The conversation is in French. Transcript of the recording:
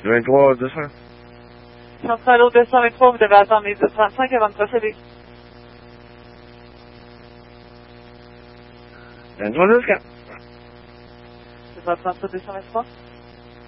23 200. Centrale au 223, vous devez attendre les 235 avant de procéder. 23 200. C'est votre centre 223.